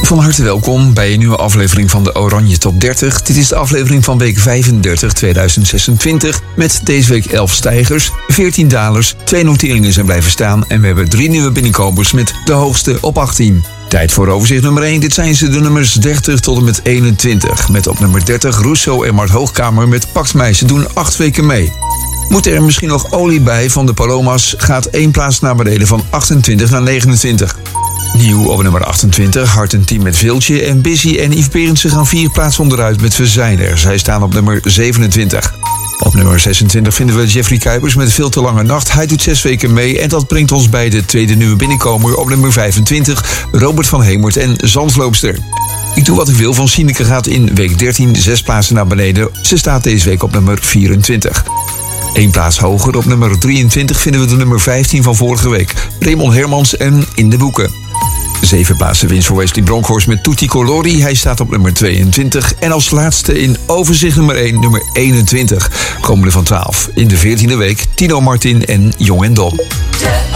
Van harte welkom bij een nieuwe aflevering van de Oranje Top 30. Dit is de aflevering van week 35 2026 met deze week 11 stijgers, 14 dalers, 2 noteringen zijn blijven staan en we hebben 3 nieuwe binnenkomers met de hoogste op 18. Tijd voor overzicht nummer 1. Dit zijn ze de nummers 30 tot en met 21. Met op nummer 30 Rousseau en Mart Hoogkamer met Pakt mij. Ze doen 8 weken mee. Moet er misschien nog olie bij van de Palomas, gaat 1 plaats naar beneden van 28 naar 29. Nieuw op nummer 28, Hart en Team met Viltje en Busy en Yves Berendsen gaan 4 plaatsen onderuit met We zijn er. Zij staan op nummer 27. Op nummer 26 vinden we Jeffrey Kuipers met Veel te lange nacht. Hij doet 6 weken mee en dat brengt ons bij de tweede nieuwe binnenkomer op nummer 25, Robert van Hemert en Zandloopster. Ik doe wat ik wil van Sineke gaat in week 13 6 plaatsen naar beneden. Ze staat deze week op nummer 24. 1 plaats hoger op nummer 23 vinden we de nummer 15 van vorige week, Raymond Hermans en In de Boeken. 7 plaatsen winst voor Wesley Bronkhorst met Tutti Colori. Hij staat op nummer 22. En als laatste in overzicht nummer 1, nummer 21. Komende van 12. In de 14e week Tino Martin en Jong en Dom.